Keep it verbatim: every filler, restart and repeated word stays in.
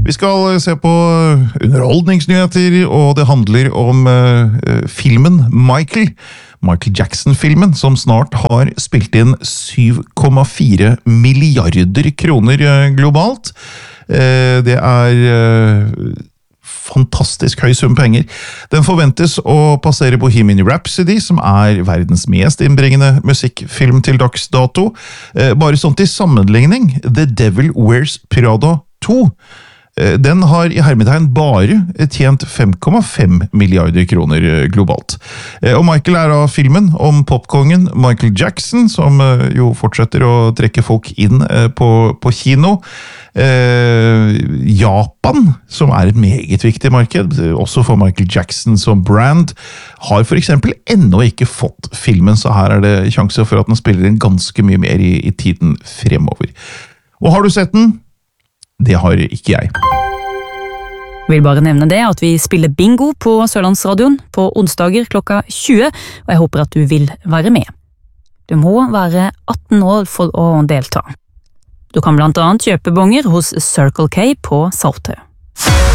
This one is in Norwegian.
Vi skal se på underholdningsnyheter, og det handler om uh, filmen Michael. Michael Jackson-filmen, som snart har spilt inn syv komma fire milliarder kroner globalt. Uh, det er uh, fantastisk høy sum penger. Den forventes å passere Bohemian Rhapsody, som er verdens mest innbringende musikkfilm til dags dato. Uh, bare sånn til sammenligning, The Devil Wears Prada to. Den har i hermetegn bare tjent fem komma fem milliarder kroner globalt. Og Michael er av filmen om popkongen Michael Jackson, som jo fortsetter å trekke folk inn på, på kino. Eh, Japan, som er et meget viktig marked, også for Michael Jackson som brand, har for eksempel ennå ikke fått filmen, så her er det sjanse for at den spiller inn ganske mye mer i, i tiden fremover. Og har du sett den? Det har ikke jeg. Vil bare nevne det at vi spiller bingo på Sørlandsradioen på onsdager klokka tjue, og jeg håper at du vil være med. Du må være atten år for å delta. Du kan blant annet kjøpe bonger hos Circle K på Saltøy.